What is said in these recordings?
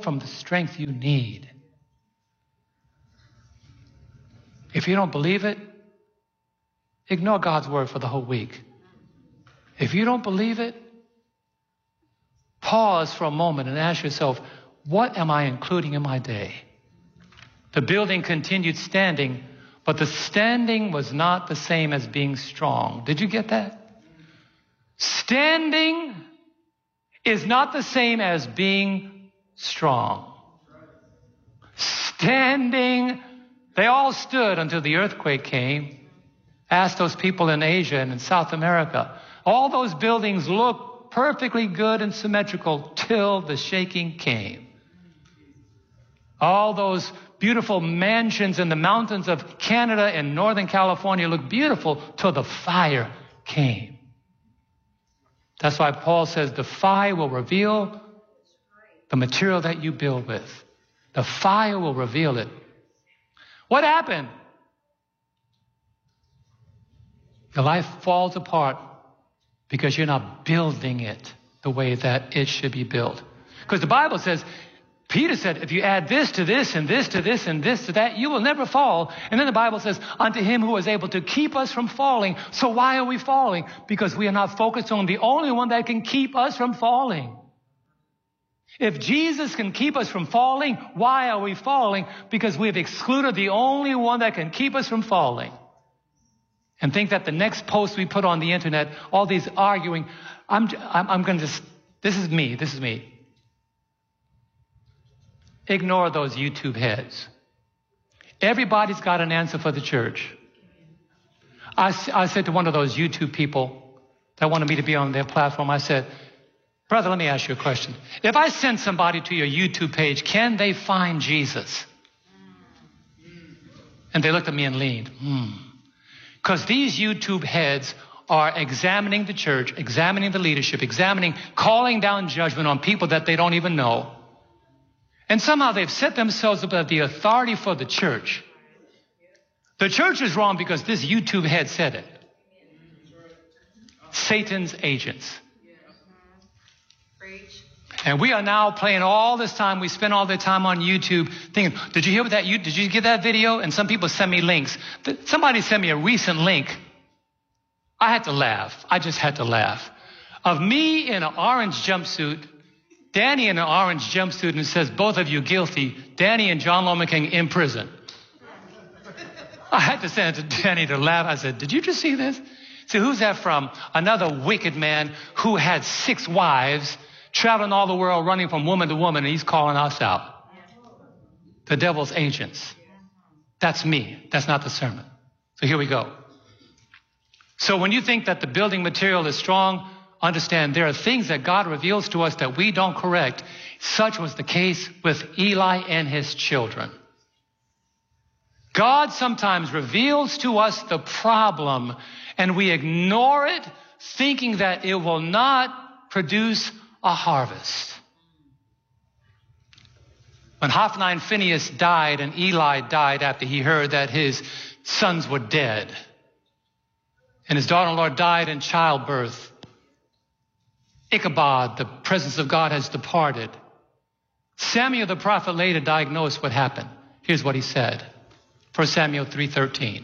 from the strength you need. If you don't believe it, ignore God's word for the whole week. If you don't believe it, pause for a moment and ask yourself, what am I including in my day? The building continued standing, but the standing was not the same as being strong. Did you get that? Standing is not the same as being strong. Standing, they all stood until the earthquake came. Ask those people in Asia and in South America. All those buildings looked perfectly good and symmetrical till the shaking came. All those beautiful mansions in the mountains of Canada and Northern California looked beautiful till the fire came. That's why Paul says the fire will reveal the material that you build with. The fire will reveal it. What happened? Your life falls apart because you're not building it the way that it should be built. Because the Bible says, Peter said, if you add this to this and this to this and this to that, you will never fall. And then the Bible says, unto him who is able to keep us from falling. So why are we falling? Because we are not focused on the only one that can keep us from falling. If Jesus can keep us from falling, why are we falling? Because we have excluded the only one that can keep us from falling. And think that the next post we put on the internet, all these arguing, I'm going to just, this is me. Ignore those YouTube heads. Everybody's got an answer for the church. I said to one of those YouTube people that wanted me to be on their platform, I said, brother, let me ask you a question. If I send somebody to your YouTube page, can they find Jesus? And they looked at me and leaned, Because these YouTube heads are examining the church, examining the leadership, calling down judgment on people that they don't even know. And somehow they've set themselves up as the authority for the church. The church is wrong because this YouTube head said it. Satan's agents. And we are now playing all this time. We spend all the time on YouTube thinking, did you hear what did you get that video? And some people send me links. Somebody sent me a recent link. I had to laugh. I just had to laugh. Of me in an orange jumpsuit, Danny in an orange jumpsuit, and it says, both of you guilty. Danny and John Lomaking in prison. I had to send it to Danny to laugh. I said, did you just see this? See, who's that from? Another wicked man who had 6 wives, traveling all the world, running from woman to woman, and he's calling us out. The devil's agents. That's me. That's not the sermon. So here we go. So when you think that the building material is strong, understand there are things that God reveals to us that we don't correct. Such was the case with Eli and his children. God sometimes reveals to us the problem, and we ignore it, thinking that it will not produce a harvest. When Hophni and Phinehas died and Eli died after he heard that his sons were dead, and his daughter-in-law died in childbirth, Ichabod, the presence of God has departed. Samuel the prophet later diagnosed what happened. Here's what he said. 1 Samuel 3:13.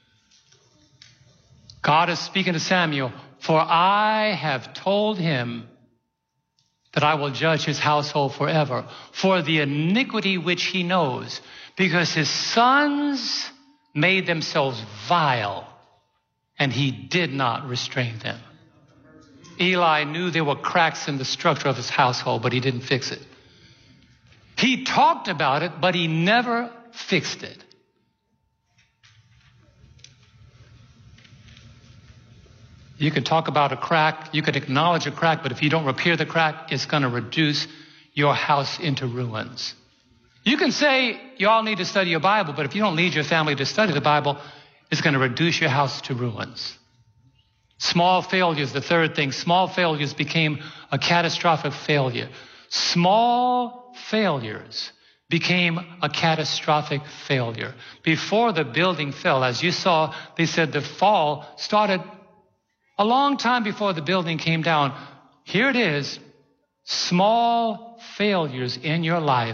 God is speaking to Samuel, for I have told him that I will judge his household forever for the iniquity which he knows, because his sons made themselves vile, and he did not restrain them. Eli knew there were cracks in the structure of his household, but he didn't fix it. He talked about it, but he never fixed it. You can talk about a crack, you can acknowledge a crack, but if you don't repair the crack, it's going to reduce your house into ruins. You can say you all need to study your Bible, but if you don't lead your family to study the Bible, it's going to reduce your house to ruins. Small failures, the third thing, small failures became a catastrophic failure. Small failures became a catastrophic failure. Before the building fell, as you saw, they said the fall started a long time before the building came down. Here it is, small failures in your life